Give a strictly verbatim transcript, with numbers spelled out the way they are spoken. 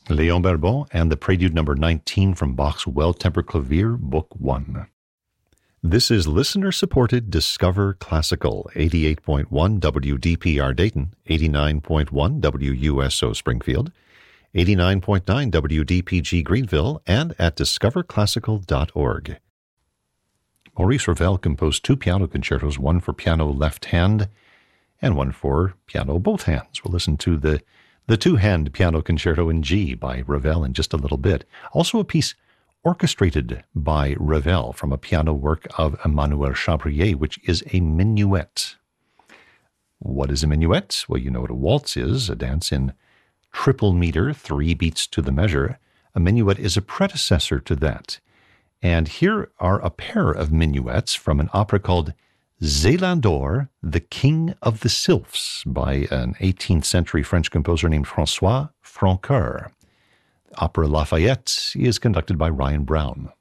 Léon Barbon and the Prelude number nineteen from Bach's Well-Tempered Clavier, Book one. This is listener-supported Discover Classical, eighty-eight point one W D P R Dayton, eighty-nine point one W U S O Springfield, eighty-nine point nine W D P G Greenville, and at discover classical dot org. Maurice Ravel composed two piano concertos, one for piano left hand and one for piano both hands. We'll listen to the, the two-hand piano concerto in G by Ravel in just a little bit. Also a piece orchestrated by Ravel from a piano work of Emmanuel Chabrier, which is a minuet. What is a minuet? Well, you know what a waltz is, a dance in triple meter, three beats to the measure. A minuet is a predecessor to that. And here are a pair of minuets from an opera called Zélandor, the King of the Sylphs, by an eighteenth century French composer named François Francoeur. Opera Lafayette is conducted by Ryan Brown.